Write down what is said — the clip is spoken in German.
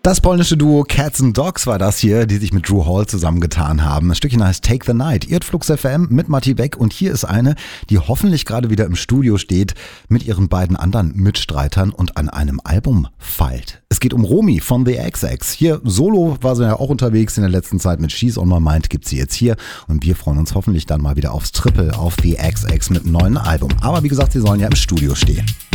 Das polnische Duo Cats and Dogs war das hier, die sich mit Drew Hall zusammengetan haben. Das Stückchen heißt Take the Night. Ihr hört Flux FM mit Matti Beck und hier ist eine, die hoffentlich gerade wieder im Studio steht mit ihren beiden anderen Mitstreitern und an einem Album feilt. Es geht um Romy von The XX. Hier solo war sie ja auch unterwegs in der letzten Zeit mit She's on My Mind, gibt sie jetzt hier und wir freuen uns hoffentlich dann mal wieder aufs Triple auf The XX mit einem neuen Album. Aber wie gesagt, sie sollen ja im Studio stehen.